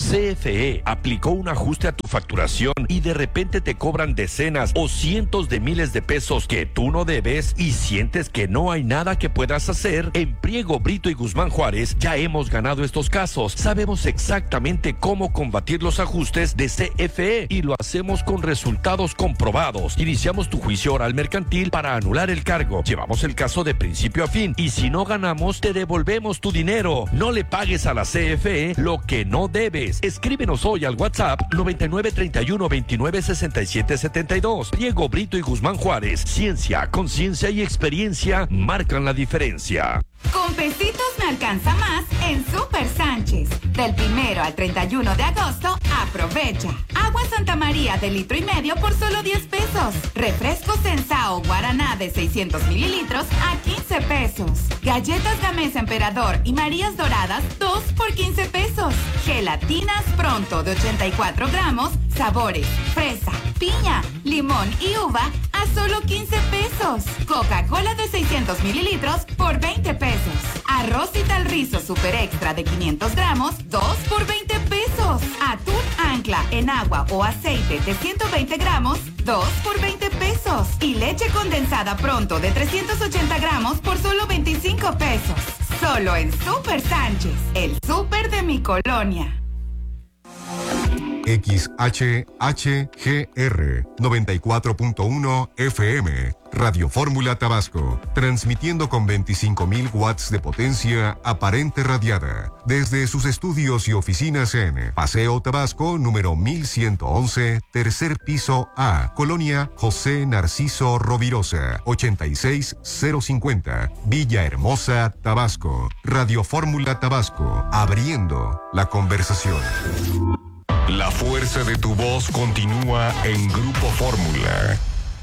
CFE aplicó un ajuste a tu facturación y de repente te cobran decenas o cientos de miles de pesos que tú no debes y sientes que no hay nada que puedas hacer. En Priego, Brito y Guzmán Juárez ya hemos ganado estos casos. Sabemos exactamente cómo combatir los ajustes de CFE y lo hacemos con resultados comprobados. Iniciamos tu juicio oral mercantil para anular el cargo. Llevamos el caso de principio a fin y si no ganamos te devolvemos tu dinero. No le pagues a la CFE lo que no debes. Escríbenos hoy al WhatsApp 9931-296772. Priego, Brito y Guzmán Juárez. Ciencia, conciencia y experiencia marcan la diferencia. Con pesitos me alcanza más en Super Sánchez. Del 1 al 31 de agosto, aprovecha. Agua Santa María de 1,5 litros por solo 10 pesos. Refresco Sensao Guaraná de 600 mililitros a 15 pesos. Galletas Gamesa Emperador y Marías Doradas, 2 por 15 pesos. Gelatinas Pronto de 84 gramos, sabores fresa, piña, limón y uva a solo 15 pesos. Coca-Cola de 600 mililitros por 20 pesos. Arroz Vital Rizo Super Extra de 500 gramos, 2 por 20 pesos. Atún Ancla en agua o aceite de 120 gramos, 2 por 20 pesos. Y leche condensada Pronto de 380 gramos por solo 25 pesos. Solo en Super Sánchez, el súper de mi colonia. XHHGR 94.1 FM, Radio Fórmula Tabasco, transmitiendo con 25.000 watts de potencia aparente radiada, desde sus estudios y oficinas en Paseo Tabasco, número 1111, tercer piso A, Colonia José Narciso Rovirosa, 86050, Villahermosa, Tabasco. Radio Fórmula Tabasco, abriendo la conversación. La fuerza de tu voz continúa en Grupo Fórmula.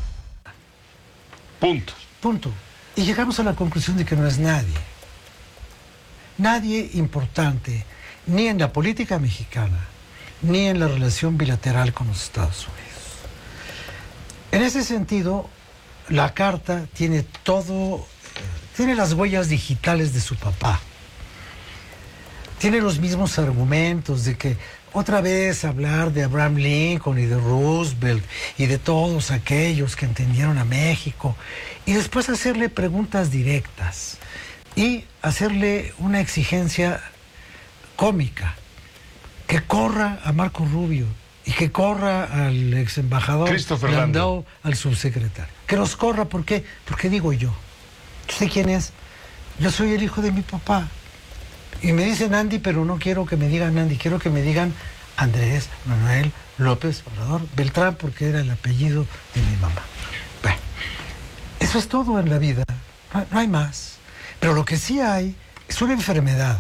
Punto. Y llegamos a la conclusión de que no es nadie. Nadie importante, ni en la política mexicana, ni en la relación bilateral con los Estados Unidos. En ese sentido, la carta tiene las huellas digitales de su papá. Tiene los mismos argumentos de que otra vez hablar de Abraham Lincoln y de Roosevelt y de todos aquellos que entendieron a México y después hacerle preguntas directas y hacerle una exigencia cómica, que corra a Marco Rubio y que corra al ex embajador Landau, al subsecretario. Que los corra, ¿por qué? Porque digo yo. ¿Usted quién es? Yo soy el hijo de mi papá. Y me dicen Andy, pero no quiero que me digan Andy, quiero que me digan Andrés Manuel López Obrador Beltrán, porque era el apellido de mi mamá. Bueno, eso es todo en la vida, no hay más. Pero lo que sí hay es una enfermedad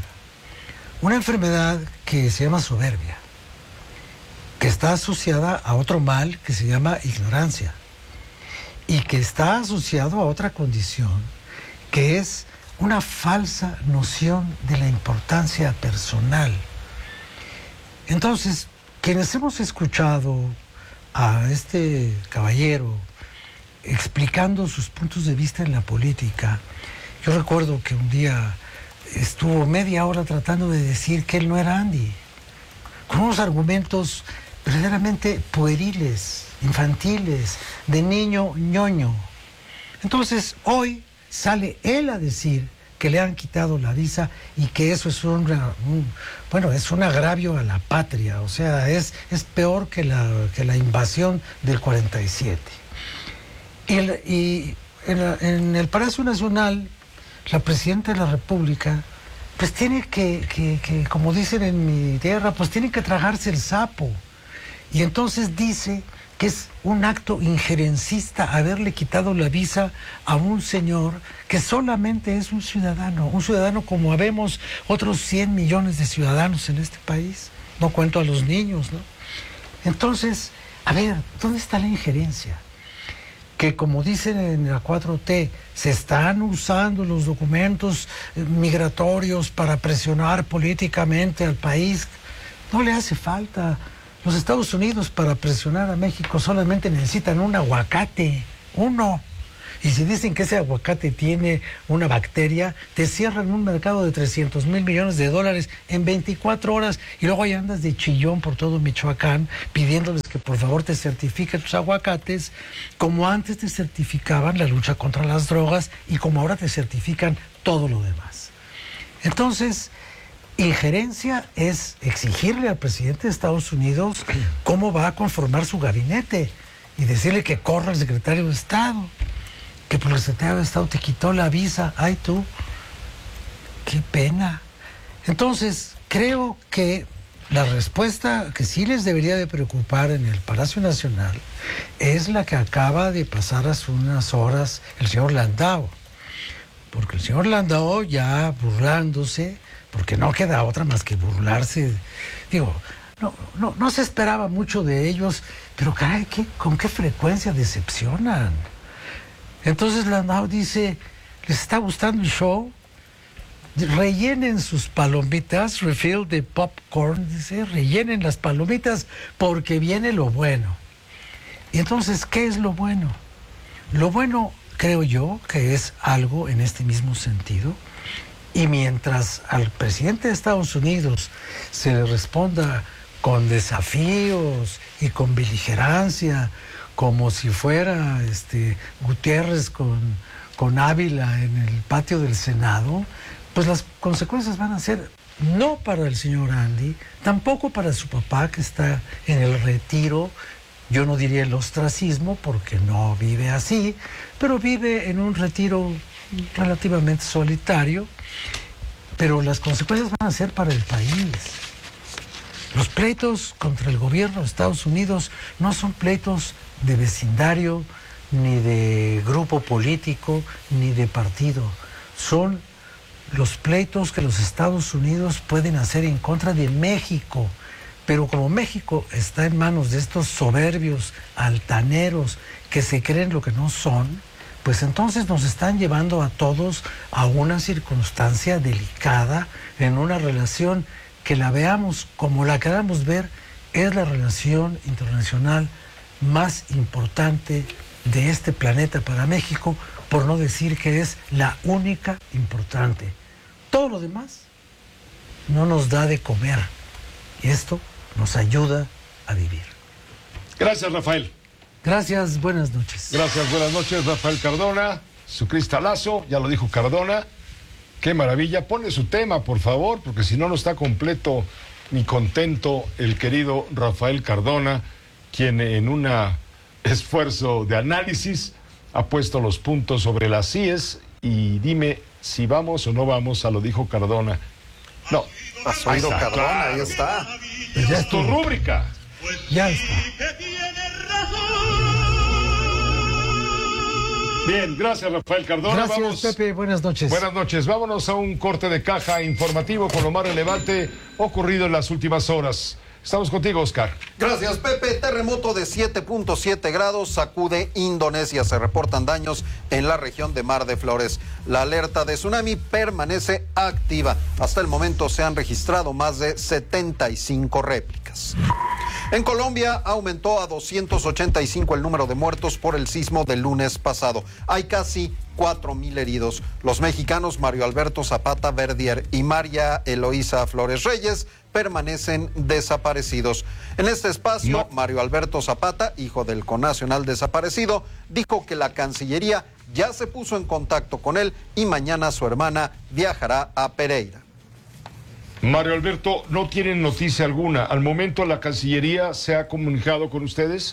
que se llama soberbia, que está asociada a otro mal que se llama ignorancia, y que está asociado a otra condición, que es una falsa noción de la importancia personal. Entonces, quienes hemos escuchado a este caballero explicando sus puntos de vista en la política, yo recuerdo que un día estuvo media hora tratando de decir que él no era Andy, con unos argumentos verdaderamente pueriles, infantiles, de niño ñoño. Entonces, hoy sale él a decir que le han quitado la visa y que eso es un agravio a la patria, o sea, es peor que la invasión del 47. Y en el Palacio Nacional, la Presidenta de la República, pues tiene que, como dicen en mi tierra, pues tiene que tragarse el sapo. Y entonces dice que es un acto injerencista haberle quitado la visa a un señor que solamente es un ciudadano como habemos otros 100 millones de ciudadanos en este país, no cuento a los niños, ¿no? Entonces, a ver, ¿dónde está la injerencia? Que como dicen en la 4T, se están usando los documentos migratorios para presionar políticamente al país. No le hace falta. Los Estados Unidos para presionar a México solamente necesitan un aguacate, uno. Y si dicen que ese aguacate tiene una bacteria, te cierran un mercado de 300,000 millones de dólares en 24 horas y luego ahí andas de chillón por todo Michoacán pidiéndoles que por favor te certifiquen tus aguacates, como antes te certificaban la lucha contra las drogas y como ahora te certifican todo lo demás. Entonces, injerencia es exigirle al presidente de Estados Unidos cómo va a conformar su gabinete y decirle que corra el secretario de Estado, que por el secretario de Estado te quitó la visa. Ay, tú, qué pena. Entonces, creo que la respuesta que sí les debería de preocupar en el Palacio Nacional es la que acaba de pasar hace unas horas el señor Landau. Porque el señor Landau, ya burlándose, porque no queda otra más que burlarse, digo, no se esperaba mucho de ellos, pero caray, ¿con qué frecuencia decepcionan? Entonces Landau dice, ¿les está gustando el show? Rellenen sus palomitas, refill the popcorn, dice, rellenen las palomitas porque viene lo bueno. Y entonces, ¿qué es lo bueno? Lo bueno, creo yo, que es algo en este mismo sentido. Y mientras al presidente de Estados Unidos se le responda con desafíos y con beligerancia, como si fuera Gutiérrez con Ávila en el patio del Senado, pues las consecuencias van a ser no para el señor Andy, tampoco para su papá que está en el retiro. Yo no diría el ostracismo porque no vive así, pero vive en un retiro relativamente solitario, pero las consecuencias van a ser para el país. Los pleitos contra el gobierno de Estados Unidos no son pleitos de vecindario, ni de grupo político, ni de partido. Son los pleitos que los Estados Unidos pueden hacer en contra de México. Pero como México está en manos de estos soberbios, altaneros, que se creen lo que no son, pues entonces nos están llevando a todos a una circunstancia delicada en una relación que la veamos como la queramos ver, es la relación internacional más importante de este planeta para México, por no decir que es la única importante. Todo lo demás no nos da de comer y esto nos ayuda a vivir. Gracias, Rafael. Gracias, buenas noches. Gracias, buenas noches, Rafael Cardona, su cristalazo, ya lo dijo Cardona. Qué maravilla. Ponle su tema, por favor, porque si no, no está completo ni contento el querido Rafael Cardona, quien en un esfuerzo de análisis ha puesto los puntos sobre las IES y dime si vamos o no vamos a lo dijo Cardona. No. Has oído Cardona, claro. Ahí está. Pues ya es tu rúbrica. Ya está. Bien, gracias Rafael Cardona. Gracias, vamos. Pepe, buenas noches. Buenas noches, vámonos a un corte de caja informativo con lo más relevante ocurrido en las últimas horas. Estamos contigo, Oscar. Gracias, Pepe. Terremoto de 7.7 grados sacude Indonesia. Se reportan daños en la región de Mar de Flores. La alerta de tsunami permanece activa. Hasta el momento se han registrado más de 75 réplicas. En Colombia aumentó a 285 el número de muertos por el sismo del lunes pasado. Hay casi 4,000 heridos. Los mexicanos Mario Alberto Zapata Verdier y María Eloísa Flores Reyes permanecen desaparecidos. En este espacio, Mario Alberto Zapata, hijo del connacional desaparecido, dijo que la Cancillería ya se puso en contacto con él y mañana su hermana viajará a Pereira. Mario Alberto, ¿no tienen noticia alguna? ¿Al momento la Cancillería se ha comunicado con ustedes?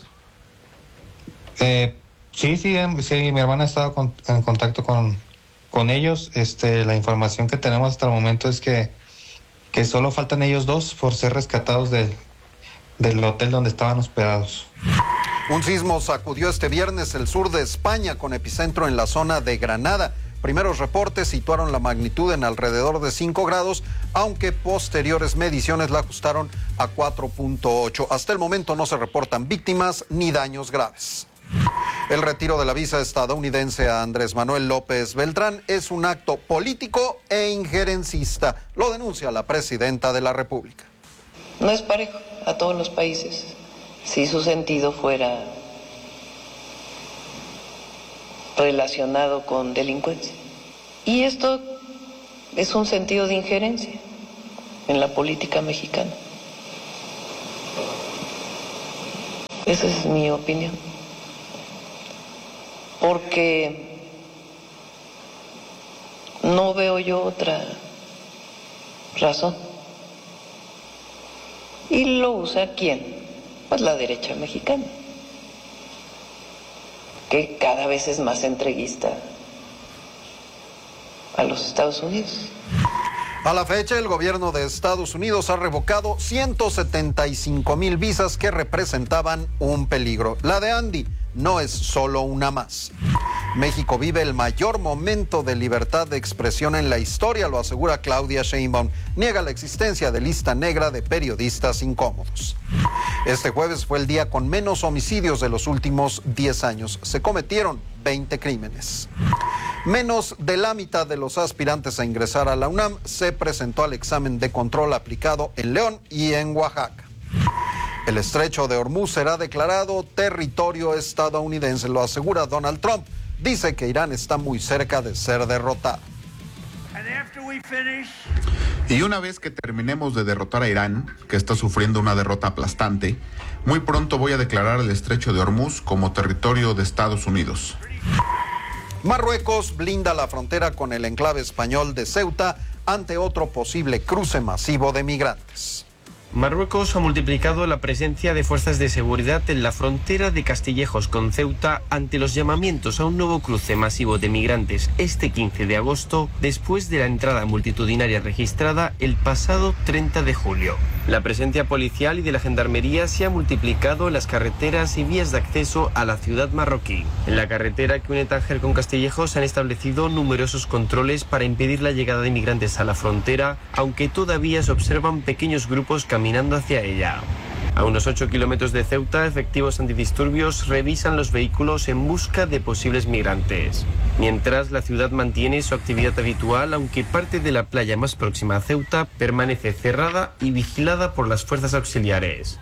Sí, mi hermana ha estado en contacto con ellos. La información que tenemos hasta el momento es que solo faltan ellos dos por ser rescatados del hotel donde estaban hospedados. Un sismo sacudió este viernes el sur de España con epicentro en la zona de Granada. Primeros reportes situaron la magnitud en alrededor de 5 grados, aunque posteriores mediciones la ajustaron a 4.8. Hasta el momento no se reportan víctimas ni daños graves. El retiro de la visa estadounidense a Andrés Manuel López Beltrán es un acto político e injerencista, lo denuncia la presidenta de la República. No es parejo a todos los países. Si su sentido fuera relacionado con delincuencia. Y esto es un sentido de injerencia en la política mexicana. Esa es mi opinión. Porque no veo yo otra razón. ¿Y lo usa quién? Pues la derecha mexicana, que cada vez es más entreguista a los Estados Unidos. A la fecha, el gobierno de Estados Unidos ha revocado 175,000 visas que representaban un peligro. La de Andy no es solo una más. México vive el mayor momento de libertad de expresión en la historia, lo asegura Claudia Sheinbaum. Niega la existencia de lista negra de periodistas incómodos. Este jueves fue el día con menos homicidios de los últimos 10 años. Se cometieron 20 crímenes. Menos de la mitad de los aspirantes a ingresar a la UNAM se presentó al examen de control aplicado en León y en Oaxaca. El estrecho de Hormuz será declarado territorio estadounidense, lo asegura Donald Trump. Dice que Irán está muy cerca de ser derrotado. Y una vez que terminemos de derrotar a Irán, que está sufriendo una derrota aplastante, muy pronto voy a declarar el estrecho de Hormuz como territorio de Estados Unidos. Marruecos blinda la frontera con el enclave español de Ceuta ante otro posible cruce masivo de migrantes. Marruecos ha multiplicado la presencia de fuerzas de seguridad en la frontera de Castillejos con Ceuta ante los llamamientos a un nuevo cruce masivo de migrantes este 15 de agosto, después de la entrada multitudinaria registrada el pasado 30 de julio. La presencia policial y de la gendarmería se ha multiplicado en las carreteras y vías de acceso a la ciudad marroquí. En la carretera que une Tánger con Castillejos se han establecido numerosos controles para impedir la llegada de migrantes a la frontera, aunque todavía se observan pequeños grupos caminando hacia ella. A unos 8 kilómetros de Ceuta, efectivos antidisturbios revisan los vehículos en busca de posibles migrantes. Mientras, la ciudad mantiene su actividad habitual, aunque parte de la playa más próxima a Ceuta permanece cerrada y vigilada por las fuerzas auxiliares.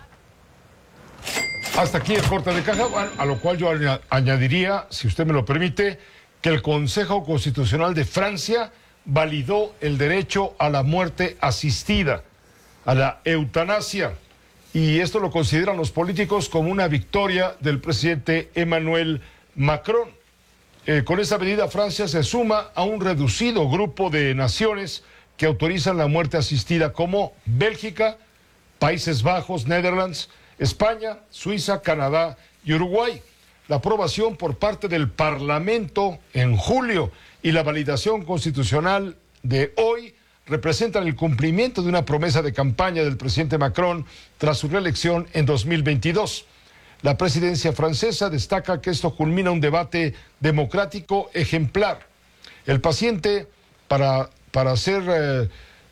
Hasta aquí el corte de caja, a lo cual yo añadiría, si usted me lo permite, que el Consejo Constitucional de Francia validó el derecho a la muerte asistida, a la eutanasia. Y esto lo consideran los políticos como una victoria del presidente Emmanuel Macron. Con esta medida, Francia se suma a un reducido grupo de naciones que autorizan la muerte asistida, como Bélgica, Países Bajos, Netherlands, España, Suiza, Canadá y Uruguay. La aprobación por parte del Parlamento en julio y la validación constitucional de hoy representan el cumplimiento de una promesa de campaña del presidente Macron tras su reelección en 2022. La presidencia francesa destaca que esto culmina un debate democrático ejemplar. El paciente, para ser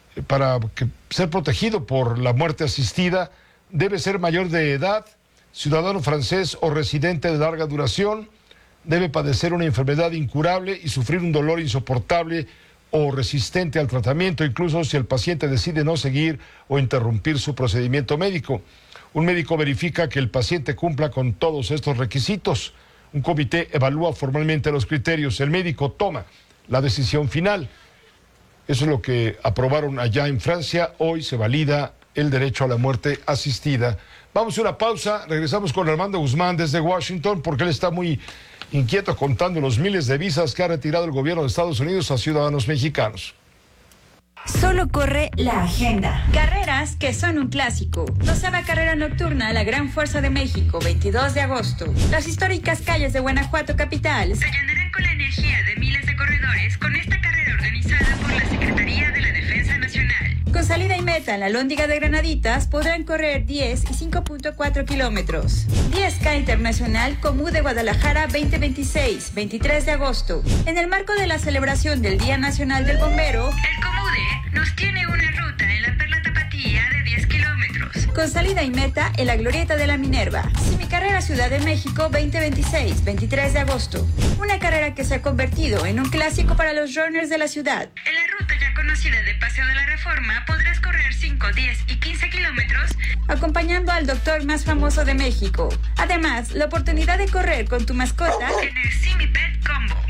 protegido por la muerte asistida, debe ser mayor de edad, ciudadano francés o residente de larga duración, debe padecer una enfermedad incurable y sufrir un dolor insoportable o resistente al tratamiento, incluso si el paciente decide no seguir o interrumpir su procedimiento médico. Un médico verifica que el paciente cumpla con todos estos requisitos. Un comité evalúa formalmente los criterios. El médico toma la decisión final. Eso es lo que aprobaron allá en Francia. Hoy se valida el derecho a la muerte asistida. Vamos a una pausa. Regresamos con Armando Guzmán desde Washington, porque él está muy inquieto contando los miles de visas que ha retirado el gobierno de Estados Unidos a ciudadanos mexicanos. Solo corre la agenda. Carreras que son un clásico. 12ª carrera nocturna, la Gran Fuerza de México, 22 de agosto. Las históricas calles de Guanajuato capital se llenarán con la energía de miles de corredores con esta carrera organizada por la Secretaría de la Defensa Nacional. Con salida y meta en la Lóndiga de Granaditas podrán correr 10 y 5.4 kilómetros. 10K Internacional Comú de Guadalajara 2026, 23 de agosto. En el marco de la celebración del Día Nacional del Bombero, el Comude nos tiene una ruta en la Perla Tapatía de 10 kilómetros. Con salida y meta en la Glorieta de la Minerva. Semicarrera Ciudad de México 2026, 23 de agosto. Una carrera que se ha convertido en un clásico para los runners de la ciudad. En la ruta ya conocida de Paseo de la Reforma podrás correr 5, 10 y 15 kilómetros acompañando al doctor más famoso de México. Además, la oportunidad de correr con tu mascota en el Simi Pet Combo.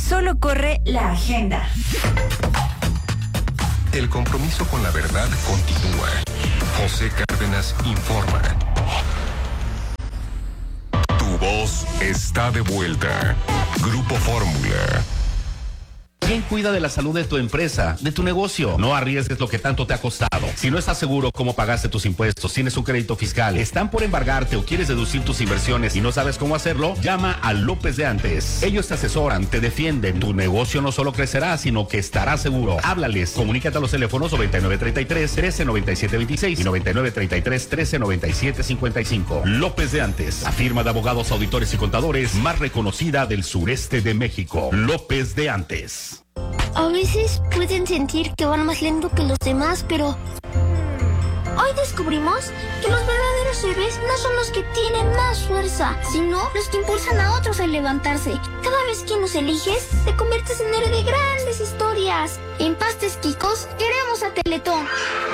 solo corre la agenda. El compromiso con la verdad continúa. José Cárdenas informa. Tu voz está de vuelta. Grupo Fórmula. ¿Quién cuida de la salud de tu empresa, de tu negocio? No arriesgues lo que tanto te ha costado. Si no estás seguro cómo pagaste tus impuestos, tienes un crédito fiscal, están por embargarte o quieres deducir tus inversiones y no sabes cómo hacerlo, llama a López de Antes. Ellos te asesoran, te defienden. Tu negocio no solo crecerá, sino que estará seguro. Háblales. Comunícate a los teléfonos 9933-139726 y 9933-139755. López de Antes, la firma de abogados, auditores y contadores más reconocida del sureste de México. López de Antes. A veces pueden sentir que van más lento que los demás, pero hoy descubrimos que los verdaderos héroes no son los que tienen más fuerza, sino los que impulsan a otros a levantarse. Cada vez que nos eliges, te conviertes en héroe de grandes historias. En Pastes Quicos queremos a Teletón.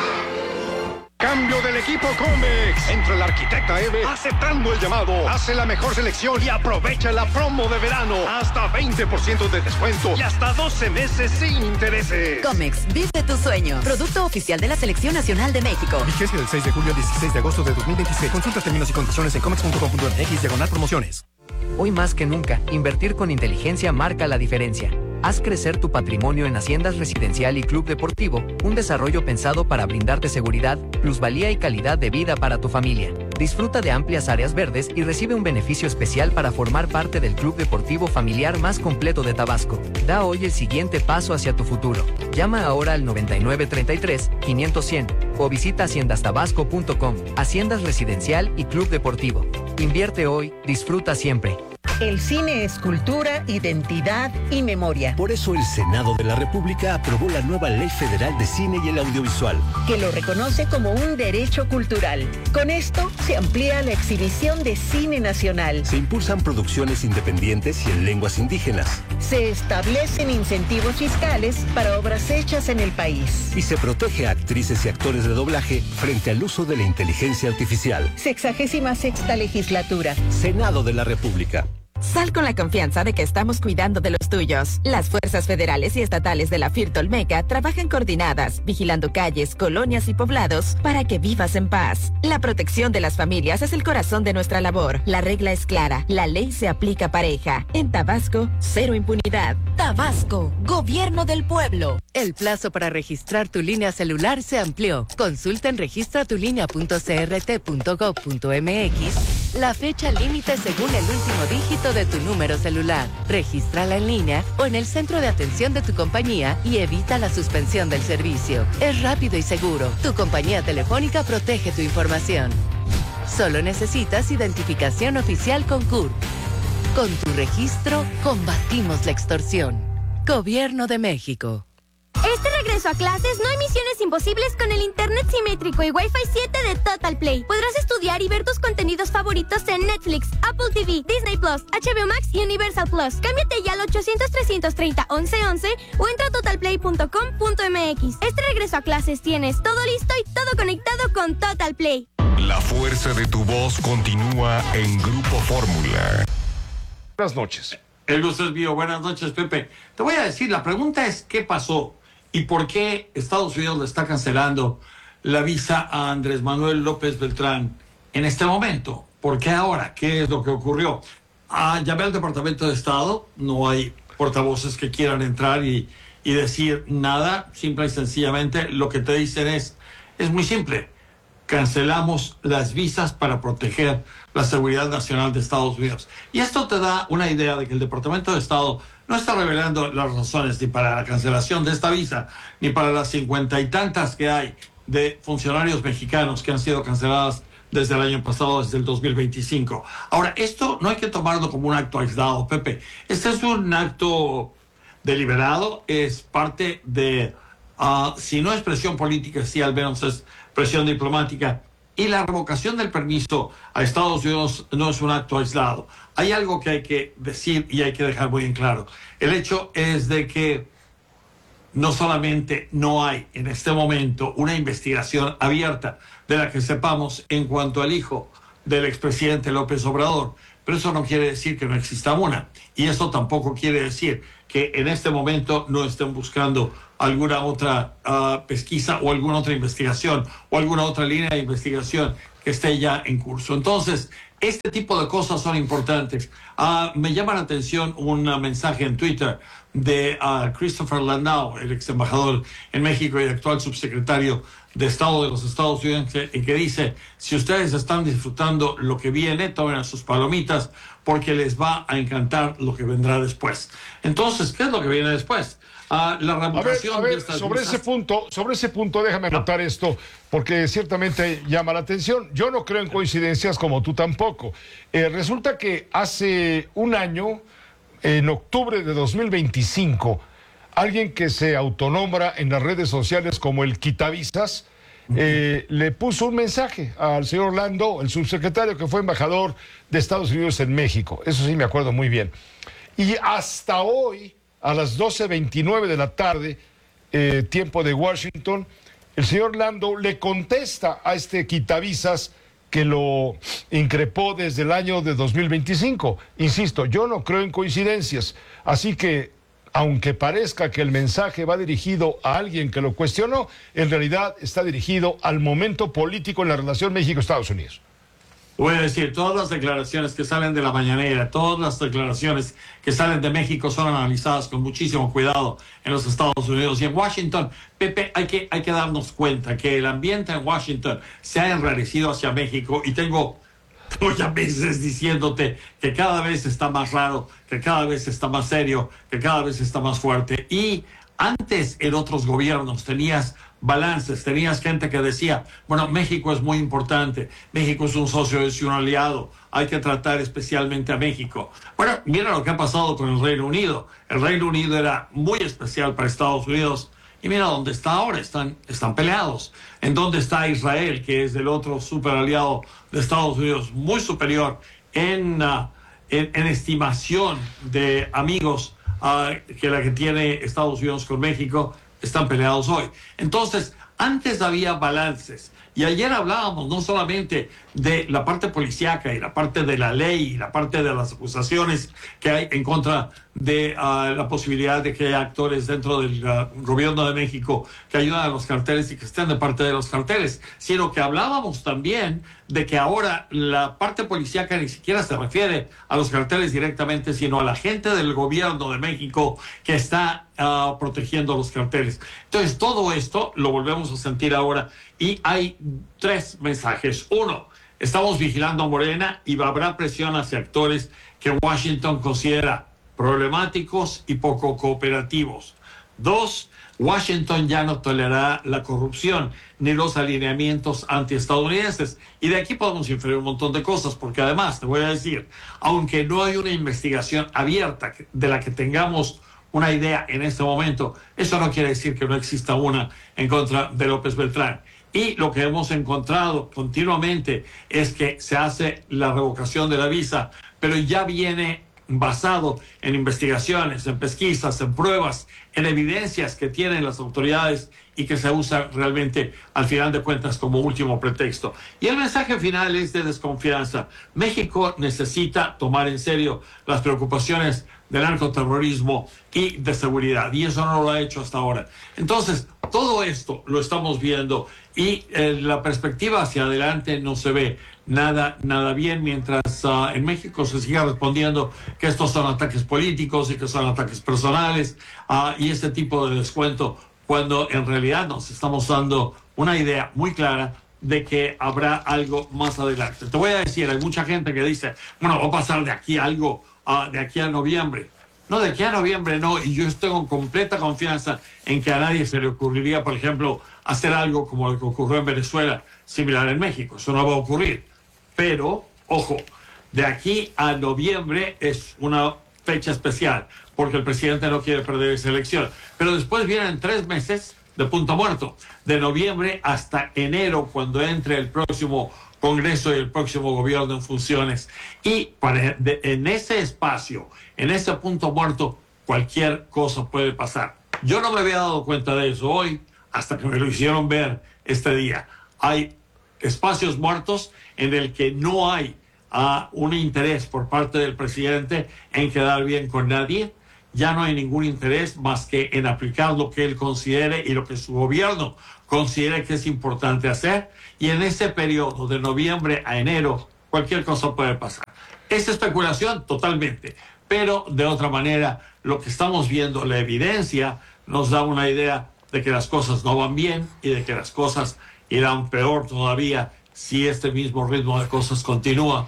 Cambio del equipo Comex. Entra la arquitecta Eve aceptando el llamado. Hace la mejor selección y aprovecha la promo de verano. Hasta 20% de descuento y hasta 12 meses sin intereses. Comex, vive tu sueño. Producto oficial de la Selección Nacional de México. Vigencia del 6 de julio al 16 de agosto de 2026. Consulta términos y condiciones en comex.com.mx/promociones. Hoy más que nunca, invertir con inteligencia marca la diferencia. Haz crecer tu patrimonio en Haciendas Residencial y Club Deportivo, un desarrollo pensado para brindarte seguridad, plusvalía y calidad de vida para tu familia. Disfruta de amplias áreas verdes y recibe un beneficio especial para formar parte del club deportivo familiar más completo de Tabasco. Da hoy el siguiente paso hacia tu futuro. Llama ahora al 9933-500-100 o visita haciendastabasco.com. Haciendas Residencial y Club Deportivo. Invierte hoy, disfruta siempre. El cine es cultura, identidad y memoria. Por eso el Senado de la República aprobó la nueva Ley Federal de Cine y el Audiovisual, que lo reconoce como un derecho cultural. Con esto se amplía la exhibición de cine nacional. Se impulsan producciones independientes y en lenguas indígenas. Se establecen incentivos fiscales para obras hechas en el país. Y se protege a actrices y actores de doblaje frente al uso de la inteligencia artificial. 66ª legislatura. Senado de la República. Sal con la confianza de que estamos cuidando de los tuyos. Las fuerzas federales y estatales de la FIRT Olmeca trabajan coordinadas, vigilando calles, colonias y poblados para que vivas en paz. La protección de las familias es el corazón de nuestra labor. La regla es clara, la ley se aplica pareja. En Tabasco, cero impunidad. Tabasco, Gobierno del Pueblo. El plazo para registrar tu línea celular se amplió. Consulta en registratulinea.crt.gov.mx la fecha límite según el último dígito de tu número celular. Regístrala en línea o en el centro de atención de tu compañía y evita la suspensión del servicio. Es rápido y seguro. Tu compañía telefónica protege tu información. Solo necesitas identificación oficial con CURP. Con tu registro, combatimos la extorsión. Gobierno de México. Este regreso a clases no hay misiones imposibles con el internet simétrico y Wi-Fi 7 de Total Play. Podrás estudiar y ver tus contenidos favoritos en Netflix, Apple TV, Disney Plus, HBO Max y Universal Plus. Cámbiate ya al 800-330-1111 o entra a totalplay.com.mx. Este regreso a clases tienes todo listo y todo conectado con Total Play. La fuerza de tu voz continúa en Grupo Fórmula. Buenas noches. El gusto es mío. Buenas noches, Pepe. Te voy a decir, la pregunta es ¿qué pasó? ¿Y por qué Estados Unidos le está cancelando la visa a Andrés Manuel López Beltrán en este momento? ¿Por qué ahora? ¿Qué es lo que ocurrió? Llamé al Departamento de Estado, no hay portavoces que quieran entrar y decir nada. Simple y sencillamente lo que te dicen es muy simple. Cancelamos las visas para proteger la seguridad nacional de Estados Unidos. Y esto te da una idea de que el Departamento de Estado no está revelando las razones ni para la cancelación de esta visa, ni para las 50 y tantas que hay de funcionarios mexicanos que han sido canceladas desde el año pasado, desde el 2025. Ahora, esto no hay que tomarlo como un acto aislado, Pepe. Este es un acto deliberado, es parte de, si no es presión política, sí al menos es presión diplomática. Y la revocación del permiso a Estados Unidos no es un acto aislado. Hay algo que hay que decir y hay que dejar muy en claro. El hecho es de que no solamente no hay en este momento una investigación abierta de la que sepamos en cuanto al hijo del expresidente López Obrador, pero eso no quiere decir que no exista una. Y eso tampoco quiere decir que en este momento no estén buscando alguna otra pesquisa o alguna otra investigación o alguna otra línea de investigación que esté ya en curso. Entonces, este tipo de cosas son importantes. Me llama la atención un mensaje en Twitter de Christopher Landau, el ex embajador en México y actual subsecretario de Estado de los Estados Unidos, en que dice: si ustedes están disfrutando lo que viene, tomen sus palomitas porque les va a encantar lo que vendrá después. Entonces, ¿qué es lo que viene después? La revocación de estas sobre ese punto, déjame anotar esto, porque ciertamente llama la atención. Yo no creo en coincidencias, como tú tampoco. Resulta que hace un año, en octubre de 2025, alguien que se autonombra en las redes sociales como el Quitavisas, le puso un mensaje al señor Orlando, el subsecretario que fue embajador de Estados Unidos en México. Eso sí me acuerdo muy bien. Y hasta hoy, a las 12:29 de la tarde, tiempo de Washington, el señor Lando le contesta a este Quitavisas que lo increpó desde el año de 2025. Insisto, yo no creo en coincidencias, así que, aunque parezca que el mensaje va dirigido a alguien que lo cuestionó, en realidad está dirigido al momento político en la relación México-Estados Unidos. Voy a decir, todas las declaraciones que salen de la mañanera, todas las declaraciones que salen de México son analizadas con muchísimo cuidado en los Estados Unidos. Y en Washington, Pepe, hay que darnos cuenta que el ambiente en Washington se ha enrarecido hacia México, y tengo ya meses diciéndote que cada vez está más raro, que cada vez está más serio, que cada vez está más fuerte. Y antes, en otros gobiernos, tenías balances, tenías gente que decía: bueno, México es muy importante, México es un socio, es un aliado, hay que tratar especialmente a México. Bueno, mira lo que ha pasado con el Reino Unido. El Reino Unido era muy especial para Estados Unidos, y mira dónde está ahora, están peleados. En dónde está Israel, que es el otro super aliado de Estados Unidos, muy superior en estimación de amigos que la que tiene Estados Unidos con México. Están peleados hoy. Entonces, antes había balances. Y ayer hablábamos no solamente de la parte policíaca y la parte de la ley y la parte de las acusaciones que hay en contra de la posibilidad de que haya actores dentro del gobierno de México que ayudan a los carteles y que estén de parte de los carteles, sino que hablábamos también de que ahora la parte policíaca ni siquiera se refiere a los carteles directamente, sino a la gente del gobierno de México que está protegiendo a los carteles. Entonces, todo esto lo volvemos a sentir ahora, y hay tres mensajes. Uno, estamos vigilando a Morena y habrá presión hacia actores que Washington considera problemáticos y poco cooperativos. Dos, Washington ya no tolerará la corrupción ni los alineamientos antiestadounidenses. Y de aquí podemos inferir un montón de cosas, porque además, te voy a decir, aunque no hay una investigación abierta de la que tengamos una idea en este momento, eso no quiere decir que no exista una en contra de López Beltrán. Y lo que hemos encontrado continuamente es que se hace la revocación de la visa, pero ya viene basado en investigaciones, en pesquisas, en pruebas, en evidencias que tienen las autoridades y que se usa realmente, al final de cuentas, como último pretexto. Y el mensaje final es de desconfianza. México necesita tomar en serio las preocupaciones del narcoterrorismo y de seguridad, y eso no lo ha hecho hasta ahora. Entonces, todo esto lo estamos viendo, y la perspectiva hacia adelante no se ve nada bien, mientras en México se siga respondiendo que estos son ataques políticos y que son ataques personales y este tipo de descuento, cuando en realidad nos estamos dando una idea muy clara de que habrá algo más adelante. Te voy a decir, hay mucha gente que dice, bueno, va a pasar de aquí algo, de aquí a noviembre. No, de aquí a noviembre no, y yo tengo completa confianza en que a nadie se le ocurriría, por ejemplo, hacer algo como lo que ocurrió en Venezuela, similar en México. Eso no va a ocurrir. Pero, ojo, de aquí a noviembre es una fecha especial, porque el presidente no quiere perder esa elección. Pero después vienen 3 meses de punto muerto, de noviembre hasta enero, cuando entre el próximo Congreso y el próximo gobierno en funciones. Y en ese espacio, en ese punto muerto, cualquier cosa puede pasar. Yo no me había dado cuenta de eso hoy, hasta que me lo hicieron ver este día. Hay espacios muertos en el que no hay a un interés por parte del presidente en quedar bien con nadie. Ya no hay ningún interés más que en aplicar lo que él considere y lo que su gobierno considere que es importante hacer. Y en ese periodo de noviembre a enero, cualquier cosa puede pasar. Es especulación totalmente, pero de otra manera, lo que estamos viendo, la evidencia, nos da una idea de que las cosas no van bien y de que las cosas irán peor todavía si este mismo ritmo de cosas continúa.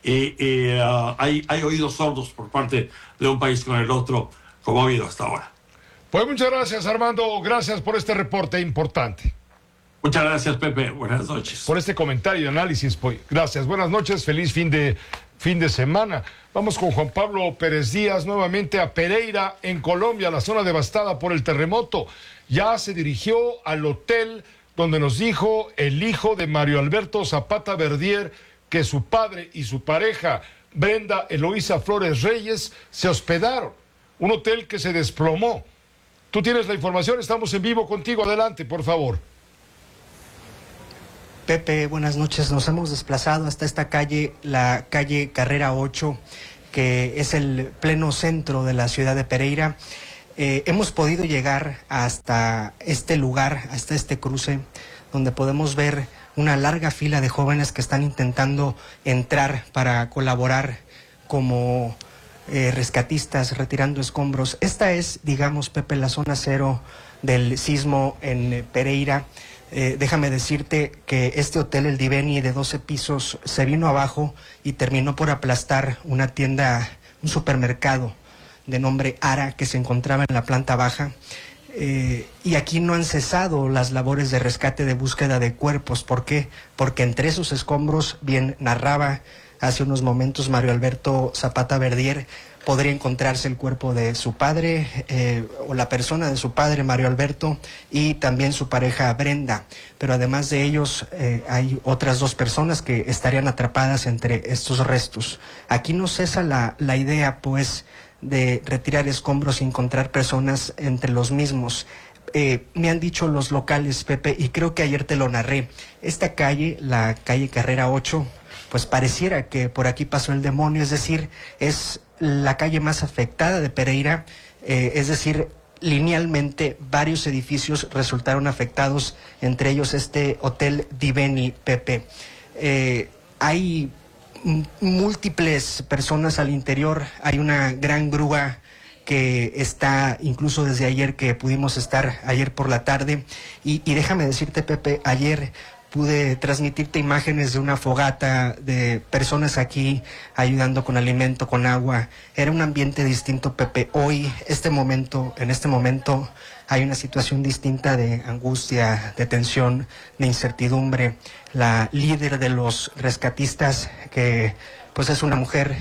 Hay oídos sordos por parte de un país con el otro, como ha habido hasta ahora. Pues muchas gracias, Armando. Gracias por este reporte importante. Muchas gracias, Pepe. Buenas noches. Por este comentario y análisis. Pues, gracias. Buenas noches. Feliz fin de semana. Vamos con Juan Pablo Pérez Díaz nuevamente a Pereira, en Colombia, la zona devastada por el terremoto. Ya se dirigió al hotel donde nos dijo el hijo de Mario Alberto Zapata Verdier que su padre y su pareja, Brenda Eloísa Flores Reyes, se hospedaron. Un hotel que se desplomó. Tú tienes la información, estamos en vivo contigo. Adelante, por favor. Pepe, buenas noches. Nos hemos desplazado hasta esta calle, la calle Carrera 8, que es el pleno centro de la ciudad de Pereira. Hemos podido llegar hasta este lugar, hasta este cruce, donde podemos ver una larga fila de jóvenes que están intentando entrar para colaborar como rescatistas, retirando escombros. Esta es, digamos, Pepe, la zona cero del sismo en Pereira. Déjame decirte que este hotel, el Diveni, de 12 pisos, se vino abajo y terminó por aplastar una tienda, un supermercado de nombre Ara, que se encontraba en la planta baja. Y aquí no han cesado las labores de rescate, de búsqueda de cuerpos. ¿Por qué? Porque entre esos escombros, bien narraba hace unos momentos Mario Alberto Zapata Verdier, podría encontrarse el cuerpo de su padre o la persona de su padre, Mario Alberto, y también su pareja Brenda. Pero además de ellos hay otras dos personas que estarían atrapadas entre estos restos. Aquí no cesa la idea, pues, de retirar escombros y encontrar personas entre los mismos. Me han dicho los locales, Pepe, y creo que ayer te lo narré, esta calle, la calle Carrera 8, pues pareciera que por aquí pasó el demonio, es decir, es la calle más afectada de Pereira, es decir, linealmente varios edificios resultaron afectados, entre ellos este Hotel Diveni, Pepe. Hay múltiples personas al interior, hay una gran grúa que está incluso desde ayer, que pudimos estar ayer por la tarde, y déjame decirte, Pepe, ayer pude transmitirte imágenes de una fogata, de personas aquí ayudando con alimento, con agua. Era un ambiente distinto, Pepe. Hoy, en este momento, hay una situación distinta de angustia, de tensión, de incertidumbre. La líder de los rescatistas, que pues es una mujer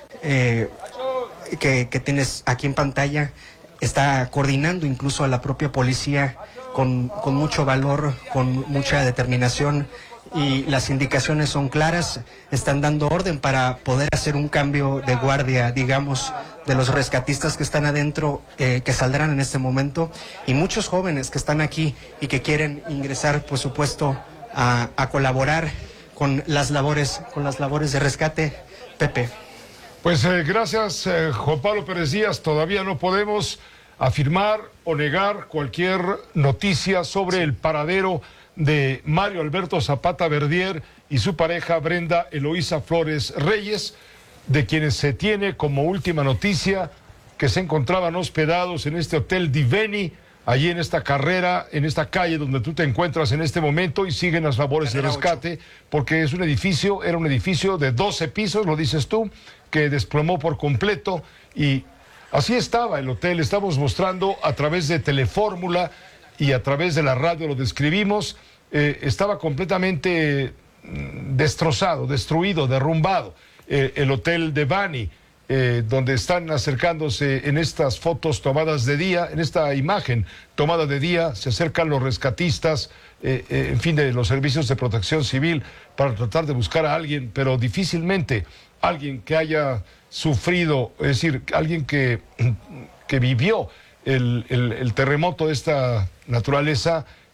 que tienes aquí en pantalla, está coordinando incluso a la propia policía con mucho valor, con mucha determinación, y las indicaciones son claras. Están dando orden para poder hacer un cambio de guardia, digamos, de los rescatistas que están adentro, que saldrán en este momento, y muchos jóvenes que están aquí y que quieren ingresar, por supuesto, a colaborar con las labores de rescate. Pepe. Pues gracias, Juan Pablo Pérez Díaz. Todavía no podemos afirmar o negar cualquier noticia sobre el paradero de Mario Alberto Zapata Verdier y su pareja Brenda Eloísa Flores Reyes, de quienes se tiene como última noticia que se encontraban hospedados en este Hotel Diveni, allí en esta carrera, en esta calle donde tú te encuentras en este momento, y siguen las labores de rescate, porque es era un edificio de 12 pisos, lo dices tú, que desplomó por completo, y así estaba el hotel. Estamos mostrando a través de Telefórmula y a través de la radio, lo describimos. Estaba completamente destrozado, destruido, derrumbado. El Hotel Diveni, donde están acercándose en estas fotos tomadas de día, en esta imagen tomada de día, se acercan los rescatistas, en fin, de los servicios de protección civil, para tratar de buscar a alguien, pero difícilmente alguien que haya sufrido, es decir, alguien que vivió el terremoto de esta naturaleza,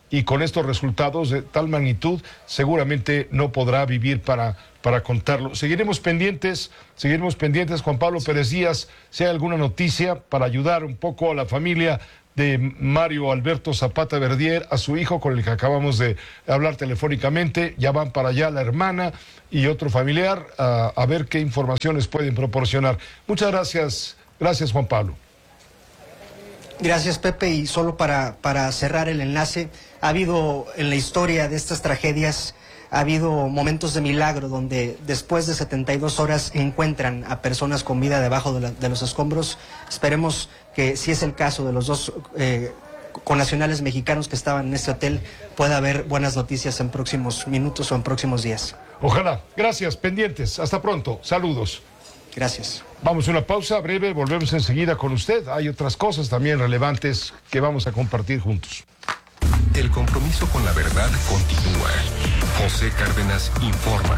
y con estos resultados de tal magnitud seguramente no podrá vivir para contarlo. Seguiremos pendientes, Juan Pablo Pérez Díaz, si hay alguna noticia para ayudar un poco a la familia de Mario Alberto Zapata Verdier, a su hijo con el que acabamos de hablar telefónicamente. Ya van para allá la hermana y otro familiar a ver qué informaciones pueden proporcionar. Muchas gracias Juan Pablo. Gracias, Pepe, y solo para cerrar el enlace, ha habido en la historia de estas tragedias, ha habido momentos de milagro donde después de 72 horas encuentran a personas con vida debajo de los escombros. Esperemos que, si es el caso de los dos connacionales mexicanos que estaban en este hotel, pueda haber buenas noticias en próximos minutos o en próximos días. Ojalá. Gracias, pendientes. Hasta pronto. Saludos. Gracias. Vamos a una pausa breve, volvemos enseguida con usted. Hay otras cosas también relevantes que vamos a compartir juntos. El compromiso con la verdad continúa. José Cárdenas informa.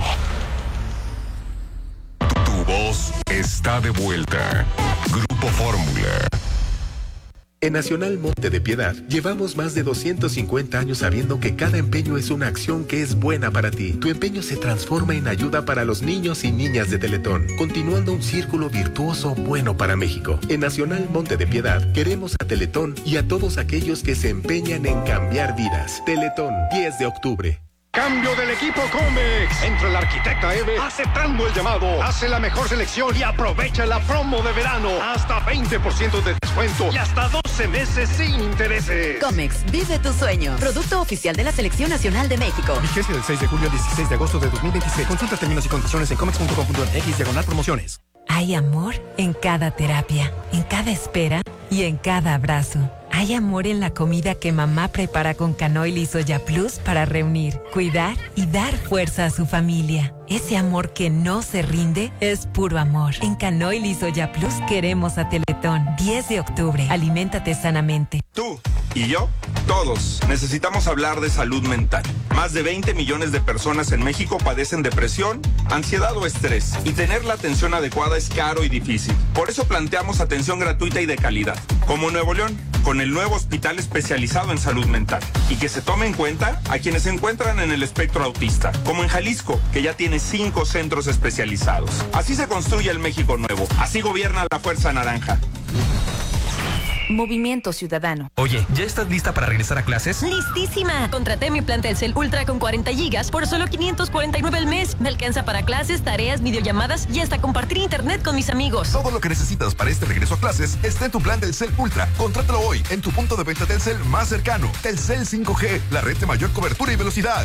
Tu voz está de vuelta. Grupo Fórmula. En Nacional Monte de Piedad llevamos más de 250 años sabiendo que cada empeño es una acción que es buena para ti. Tu empeño se transforma en ayuda para los niños y niñas de Teletón, continuando un círculo virtuoso bueno para México. En Nacional Monte de Piedad queremos a Teletón y a todos aquellos que se empeñan en cambiar vidas. Teletón, 10 de octubre. Cambio del equipo Comex. Entra el arquitecta Eve aceptando el llamado. Hace la mejor selección y aprovecha la promo de verano. Hasta 20% de descuento y hasta 12 meses sin intereses. Comex, vive tu sueño. Producto oficial de la Selección Nacional de México. Vigencia del 6 de julio al 16 de agosto de 2026. Consulta términos y condiciones en comex.com.mx/promociones. Hay amor en cada terapia, en cada espera y en cada abrazo. Hay amor en la comida que mamá prepara con Canoil y Soya Plus para reunir, cuidar y dar fuerza a su familia. Ese amor que no se rinde es puro amor. En Canoil y Soya Plus queremos a Teletón. 10 de octubre. Aliméntate sanamente. Tú y yo, todos, necesitamos hablar de salud mental. Más de 20 millones de personas en México padecen depresión, ansiedad o estrés. Y tener la atención adecuada es caro y difícil. Por eso planteamos atención gratuita y de calidad. Como en Nuevo León, con el nuevo hospital especializado en salud mental. Y que se tome en cuenta a quienes se encuentran en el espectro autista. Como en Jalisco, que ya tiene 5 centros especializados. Así se construye el México nuevo. Así gobierna la Fuerza Naranja. Movimiento Ciudadano. Oye, ¿ya estás lista para regresar a clases? ¡Listísima! Contraté mi plan Telcel Ultra con 40 gigas por solo 549 al mes. Me alcanza para clases, tareas, videollamadas y hasta compartir internet con mis amigos. Todo lo que necesitas para este regreso a clases está en tu plan Telcel Ultra. Contrátalo hoy en tu punto de venta Telcel más cercano. Telcel 5G, la red de mayor cobertura y velocidad.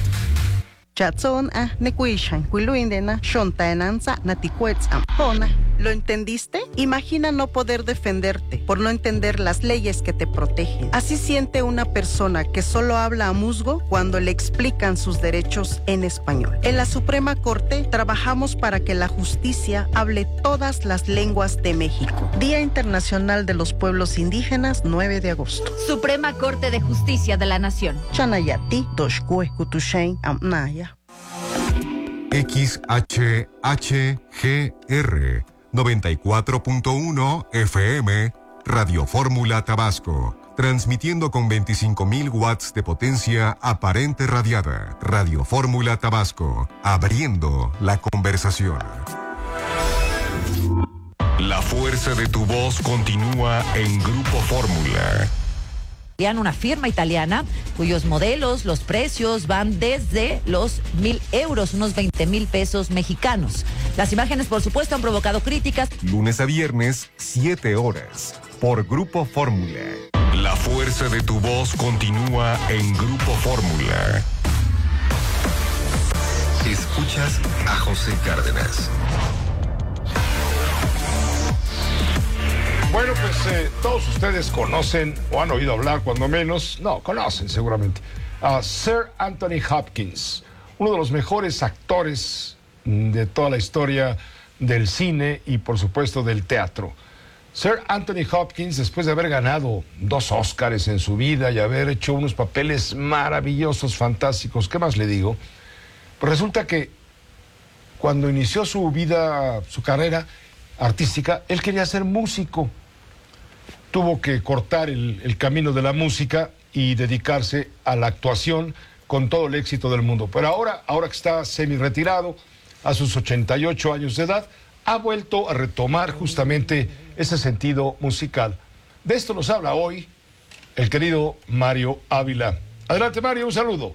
¿Lo entendiste? Imagina no poder defenderte por no entender las leyes que te protegen. Así siente una persona que solo habla a musgo cuando le explican sus derechos en español. En la Suprema Corte trabajamos para que la justicia hable todas las lenguas de México. Día Internacional de los Pueblos Indígenas, 9 de agosto. Suprema Corte de Justicia de la Nación. Chanayati, Toshkue, Kutushain, Amnaya. XHHGR 94.1 FM, Radio Fórmula Tabasco, transmitiendo con 25.000 watts de potencia aparente radiada. Radio Fórmula Tabasco, abriendo la conversación. La fuerza de tu voz continúa en Grupo Fórmula. Una firma italiana cuyos modelos, los precios van desde los 1,000 euros, unos 20,000 pesos mexicanos. Las imágenes, por supuesto, han provocado críticas. Lunes a viernes, 7 horas, por Grupo Fórmula. La fuerza de tu voz continúa en Grupo Fórmula. Escuchas a José Cárdenas. Bueno, pues todos ustedes conocen o han oído hablar, cuando menos, no, conocen seguramente, a Sir Anthony Hopkins, uno de los mejores actores de toda la historia del cine y, por supuesto, del teatro. Sir Anthony Hopkins, después de haber ganado 2 Óscares en su vida y haber hecho unos papeles maravillosos, fantásticos, ¿qué más le digo? Pues resulta que cuando inició su vida, su carrera artística, él quería ser músico. Tuvo que cortar el camino de la música y dedicarse a la actuación con todo el éxito del mundo. Pero ahora que está semi-retirado, a sus 88 años de edad, ha vuelto a retomar justamente ese sentido musical. De esto nos habla hoy el querido Mario Ávila. Adelante, Mario, un saludo.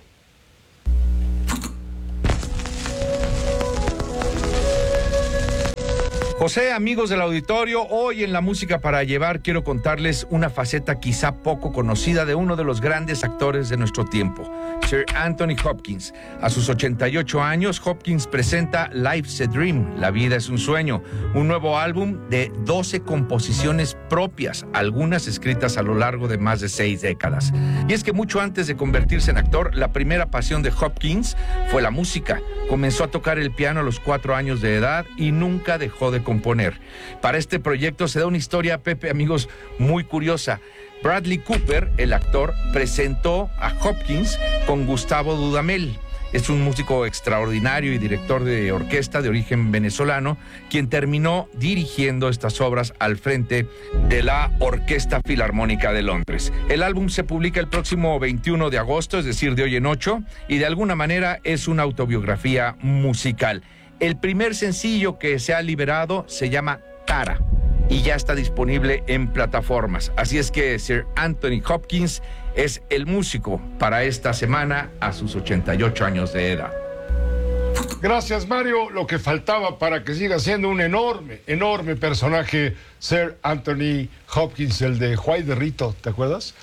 José, amigos del auditorio, hoy en La Música para Llevar quiero contarles una faceta quizá poco conocida de uno de los grandes actores de nuestro tiempo, Sir Anthony Hopkins. A sus 88 años, Hopkins presenta Life's a Dream, La vida es un sueño, un nuevo álbum de 12 composiciones propias, algunas escritas a lo largo de más de 6 décadas. Y es que mucho antes de convertirse en actor, la primera pasión de Hopkins fue la música. Comenzó a tocar el piano a los 4 años de edad y nunca dejó de componer. Para este proyecto se da una historia, Pepe, amigos, muy curiosa. Bradley Cooper, el actor, presentó a Hopkins con Gustavo Dudamel. Es un músico extraordinario y director de orquesta de origen venezolano, quien terminó dirigiendo estas obras al frente de la Orquesta Filarmónica de Londres. El álbum se publica el próximo 21 de agosto, es decir, de hoy en 8, y de alguna manera es una autobiografía musical. El primer sencillo que se ha liberado se llama Tara y ya está disponible en plataformas. Así es que Sir Anthony Hopkins es el músico para esta semana a sus 88 años de edad. Gracias, Mario. Lo que faltaba para que siga siendo un enorme personaje, Sir Anthony Hopkins, el de Juárez de Rito, ¿te acuerdas?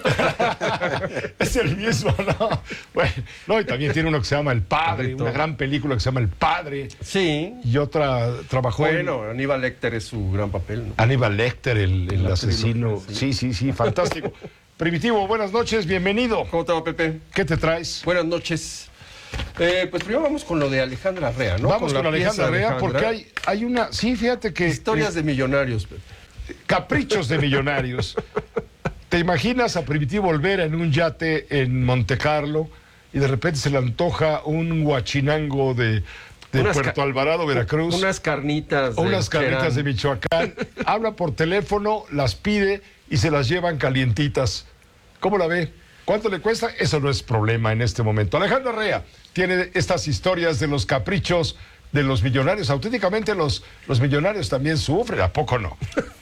Es el mismo, ¿no? Bueno, no, y también tiene uno que se llama El Padre, una gran película que se llama El Padre. Sí. Y otra trabajó Aníbal Lecter es su gran papel, ¿no? Aníbal Lecter, el asesino. Sí, fantástico. Primitivo, buenas noches, bienvenido. ¿Cómo te va, Pepe? ¿Qué te traes? Buenas noches. Pues primero vamos con lo de Alejandra Rea, ¿no? Vamos con Alejandra Rea porque hay una... Sí, fíjate que... Historias de millonarios, Pepe. Caprichos de millonarios. ¿Te imaginas a Primitivo Olvera en un yate en Monte Carlo y de repente se le antoja un huachinango de Puerto Alvarado, Veracruz? Unas carnitas. O unas carnitas de Michoacán. Habla por teléfono, las pide y se las llevan calientitas. ¿Cómo la ve? ¿Cuánto le cuesta? Eso no es problema en este momento. Alejandra Rea tiene estas historias de los caprichos de los millonarios. Auténticamente los millonarios también sufren, ¿a poco no?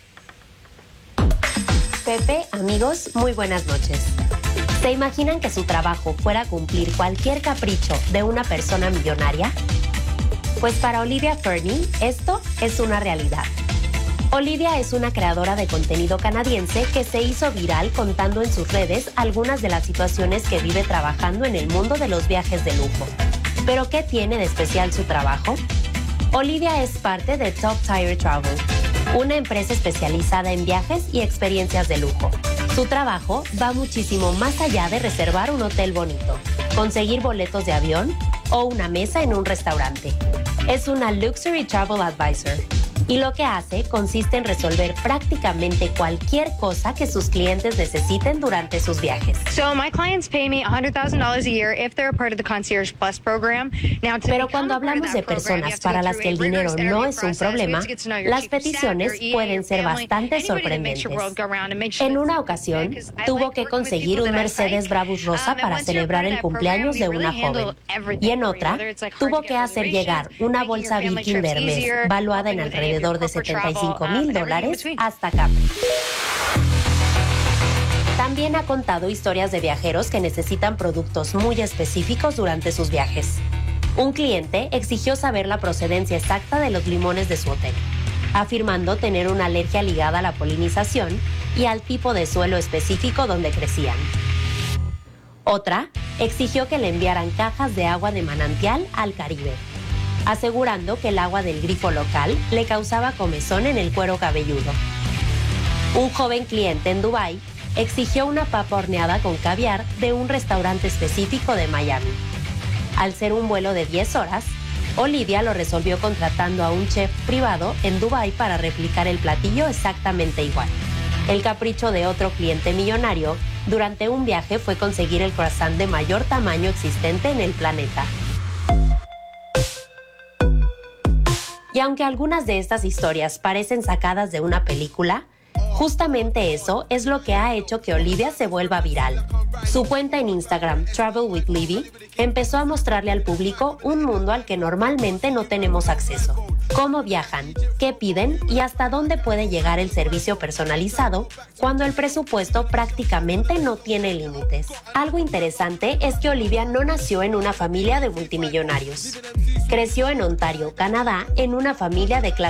Pepe, amigos, muy buenas noches. ¿Se imaginan que su trabajo fuera cumplir cualquier capricho de una persona millonaria? Pues para Olivia Fernie, esto es una realidad. Olivia es una creadora de contenido canadiense que se hizo viral contando en sus redes algunas de las situaciones que vive trabajando en el mundo de los viajes de lujo. ¿Pero qué tiene de especial su trabajo? Olivia es parte de Top Tier Travel, una empresa especializada en viajes y experiencias de lujo. Su trabajo va muchísimo más allá de reservar un hotel bonito, conseguir boletos de avión o una mesa en un restaurante. Es una Luxury Travel Advisor. Y lo que hace consiste en resolver prácticamente cualquier cosa que sus clientes necesiten durante sus viajes. Pero cuando hablamos de personas para las que el dinero no es un problema, las peticiones pueden ser bastante sorprendentes. En una ocasión, tuvo que conseguir un Mercedes Brabus rosa para celebrar el cumpleaños de una joven. Y en otra, tuvo que hacer llegar una bolsa Viking de Hermes, valuada en alrededor de $75,000 hasta Capri. También ha contado historias de viajeros que necesitan productos muy específicos durante sus viajes. Un cliente exigió saber la procedencia exacta de los limones de su hotel, afirmando tener una alergia ligada a la polinización y al tipo de suelo específico donde crecían. Otra exigió que le enviaran cajas de agua de manantial al Caribe, asegurando que el agua del grifo local le causaba comezón en el cuero cabelludo. Un joven cliente en Dubái exigió una papa horneada con caviar de un restaurante específico de Miami. Al ser un vuelo de 10 horas, Olivia lo resolvió contratando a un chef privado en Dubái para replicar el platillo exactamente igual. El capricho de otro cliente millonario durante un viaje fue conseguir el croissant de mayor tamaño existente en el planeta. Y aunque algunas de estas historias parecen sacadas de una película, Justamente eso es lo que ha hecho que Olivia se vuelva viral. Su cuenta en Instagram, Travel with Livy, empezó a mostrarle al público un mundo al que normalmente no tenemos acceso. Cómo viajan, qué piden y hasta dónde puede llegar el servicio personalizado cuando el presupuesto prácticamente no tiene límites. Algo interesante es que Olivia no nació en una familia de multimillonarios. Creció en Ontario, Canadá, en una familia de clase